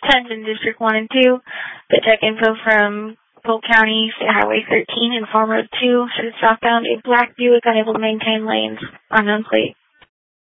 Attention District 1 and 2. Pit check info from Polk County, State Highway 13 and Farm Road 2. Should have southbound a black Buick unable to maintain lanes. Unknown plate.